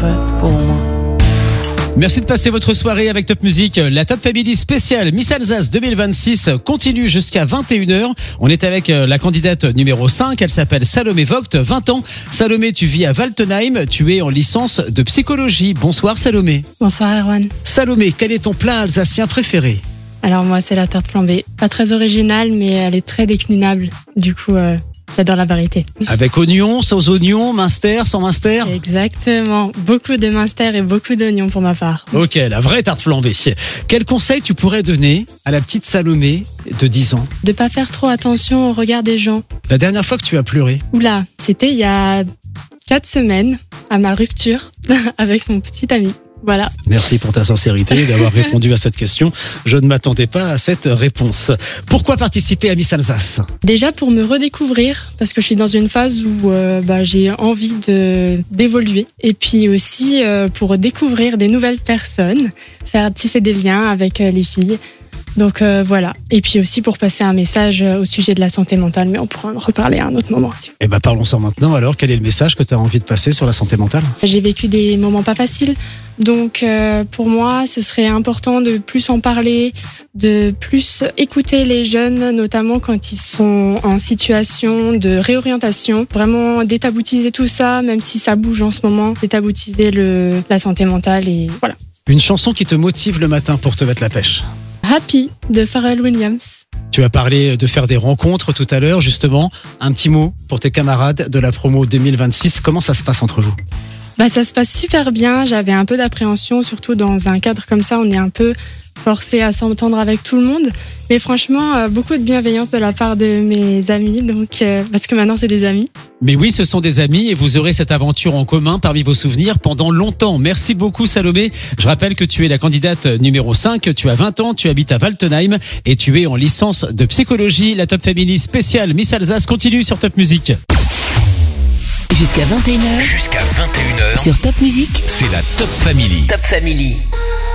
faite pour moi. Merci de passer votre soirée avec Top Music. La Top Family spéciale Miss Alsace 2026 continue jusqu'à 21h. On est avec la candidate numéro 5. Elle s'appelle Salomé Vogt, 20 ans. Salomé, tu vis à Waltenheim. Tu es en licence de psychologie. Bonsoir Salomé. Bonsoir Erwan. Salomé, quel est ton plat alsacien préféré ? Alors moi c'est la tarte flambée. Pas très originale mais elle est très déclinable. Du coup j'adore la variété. Avec oignons, sans oignons, minster, sans minster ? Exactement. Beaucoup de minster et beaucoup d'oignons pour ma part. Ok, la vraie tarte flambée. Quel conseil tu pourrais donner à la petite Salomé de 10 ans ? De pas faire trop attention au regard des gens. La dernière fois que tu as pleuré ? Oula, c'était il y a 4 semaines à ma rupture avec mon petit ami. Voilà. Merci pour ta sincérité d'avoir répondu à cette question. Je ne m'attendais pas à cette réponse. Pourquoi participer à Miss Alsace ? Déjà pour me redécouvrir, parce que je suis dans une phase où j'ai envie d'évoluer. Et puis aussi pour découvrir des nouvelles personnes, faire tisser des liens avec les filles. Donc voilà. Et puis aussi pour passer un message au sujet de la santé mentale, mais on pourra en reparler à un autre moment. Eh ben parlons-en maintenant. Alors, quel est le message que tu as envie de passer sur la santé mentale ? J'ai vécu des moments pas faciles. Donc pour moi, ce serait important de plus en parler, de plus écouter les jeunes, notamment quand ils sont en situation de réorientation. Vraiment détaboutiser tout ça, même si ça bouge en ce moment. Détaboutiser la santé mentale et voilà. Une chanson qui te motive le matin pour te mettre la pêche ? Happy de Pharrell Williams. Tu as parlé de faire des rencontres tout à l'heure, justement. Un petit mot pour tes camarades de la promo 2026. Comment ça se passe entre vous ? Ça se passe super bien. J'avais un peu d'appréhension, surtout dans un cadre comme ça. On est un peu forcé à s'entendre avec tout le monde. Mais franchement, beaucoup de bienveillance de la part de mes amis. Donc, parce que maintenant, c'est des amis. Mais oui, ce sont des amis et vous aurez cette aventure en commun parmi vos souvenirs pendant longtemps. Merci beaucoup Salomé. Je rappelle que tu es la candidate numéro 5. Tu as 20 ans, tu habites à Waltenheim et tu es en licence de psychologie. La Top Family spéciale Miss Alsace continue sur Top Music. Jusqu'à 21h. Jusqu'à 21h. Sur Top Music. C'est la Top Family. Top Family.